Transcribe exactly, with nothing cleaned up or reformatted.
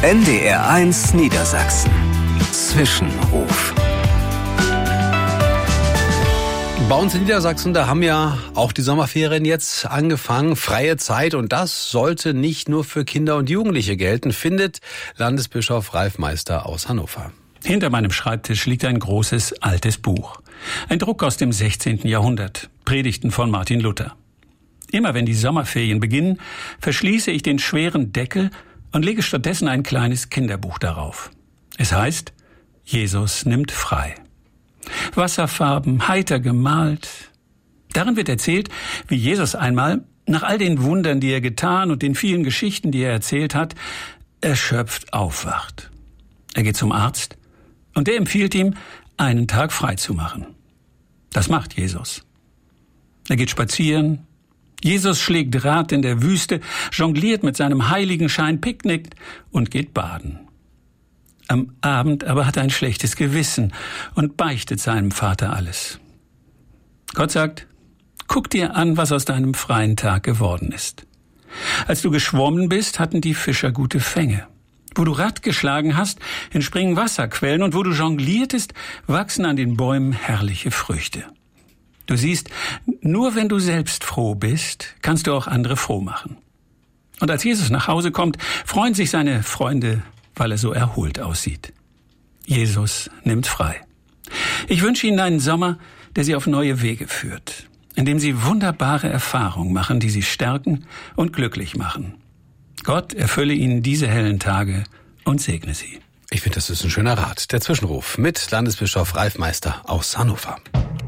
N D R eins Niedersachsen. Zwischenruf. Bei uns in Niedersachsen, da haben ja auch die Sommerferien jetzt angefangen, freie Zeit, und das sollte nicht nur für Kinder und Jugendliche gelten, findet Landesbischof Ralf Meister aus Hannover. Hinter meinem Schreibtisch liegt ein großes, altes Buch. Ein Druck aus dem sechzehnten Jahrhundert. Predigten von Martin Luther. Immer wenn die Sommerferien beginnen, verschließe ich den schweren Deckel und lege stattdessen ein kleines Kinderbuch darauf. Es heißt, Jesus nimmt frei. Wasserfarben, heiter gemalt. Darin wird erzählt, wie Jesus einmal, nach all den Wundern, die er getan und den vielen Geschichten, die er erzählt hat, erschöpft aufwacht. Er geht zum Arzt und der empfiehlt ihm, einen Tag frei zu machen. Das macht Jesus. Er geht spazieren. Jesus schlägt Rad in der Wüste, jongliert mit seinem Heiligenschein, picknickt und geht baden. Am Abend aber hat er ein schlechtes Gewissen und beichtet seinem Vater alles. Gott sagt, guck dir an, was aus deinem freien Tag geworden ist. Als du geschwommen bist, hatten die Fischer gute Fänge. Wo du Rad geschlagen hast, entspringen Wasserquellen, und wo du jongliertest, wachsen an den Bäumen herrliche Früchte. Du siehst, nur wenn du selbst froh bist, kannst du auch andere froh machen. Und als Jesus nach Hause kommt, freuen sich seine Freunde, weil er so erholt aussieht. Jesus nimmt frei. Ich wünsche Ihnen einen Sommer, der Sie auf neue Wege führt, in dem Sie wunderbare Erfahrungen machen, die Sie stärken und glücklich machen. Gott erfülle Ihnen diese hellen Tage und segne Sie. Ich finde, das ist ein schöner Rat. Der Zwischenruf mit Landesbischof Ralf Meister aus Hannover.